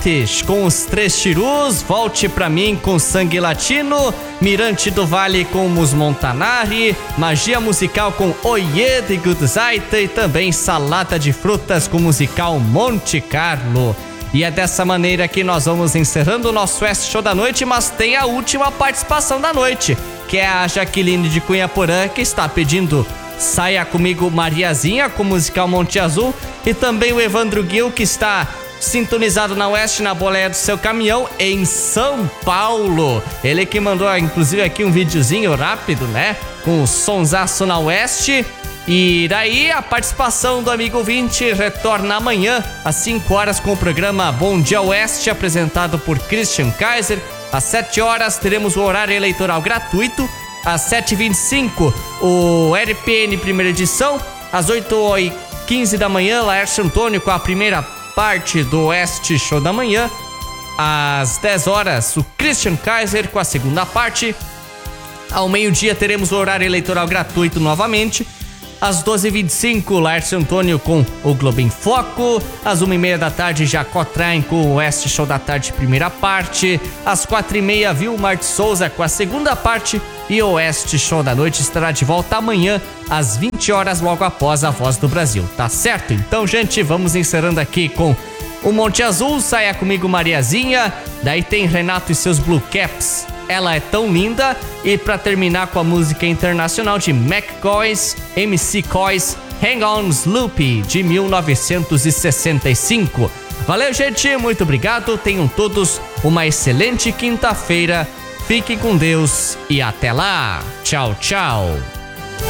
com os Três Chirus, Volte Pra Mim com Sangue Latino, Mirante do Vale com Mus Montanari, Magia Musical com Oiê de Good Seite e também Salada de Frutas com o musical Monte Carlo. E é dessa maneira que nós vamos encerrando o nosso Oeste Show da noite, mas tem a última participação da noite, que é a Jaqueline de Cunha Porã, que está pedindo Saia Comigo Mariazinha com o musical Monte Azul, e também o Evandro Gil, que está sintonizado na Oeste, na boleia do seu caminhão em São Paulo. Ele que mandou inclusive aqui um videozinho rápido, né, com o sonsaço na Oeste. E daí a participação do amigo ouvinte retorna amanhã às 5 horas com o programa Bom Dia Oeste, apresentado por Christian Kaiser. Às 7 horas teremos o horário eleitoral gratuito. Às 7h25 o RPN primeira edição. Às 8h15 da manhã, Laércio Antônio com a primeira parte do Oeste Show da manhã. Às 10 horas o Christian Kaiser com a segunda parte. Ao meio-dia teremos o horário eleitoral gratuito novamente. Às 12h25, Laércio Antônio com o Globo em Foco. Às 1h30 da tarde, Jacó Traem com o Oeste Show da tarde, primeira parte. Às 4h30, Vilmar de Souza com a segunda parte. E o Oeste Show da noite estará de volta amanhã, às 20 horas, logo após a Voz do Brasil. Tá certo? Então, gente, vamos encerrando aqui com o Monte Azul, Saia Comigo Mariazinha. Daí tem Renato e seus Blue Caps, Ela é Tão Linda. E pra terminar com a música internacional de McCoys, MC Coys, Hang On Sloopy, de 1965. Valeu, gente, muito obrigado. Tenham todos uma excelente quinta-feira. Fiquem com Deus e até lá. Tchau, tchau.